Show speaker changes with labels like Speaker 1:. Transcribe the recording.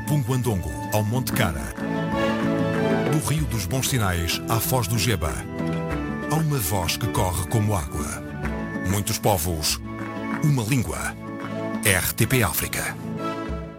Speaker 1: Punguandongo ao Monte Cara, do Rio dos Bons Sinais à Foz do Geba, há uma voz que corre como água. Muitos povos, uma língua. RTP África.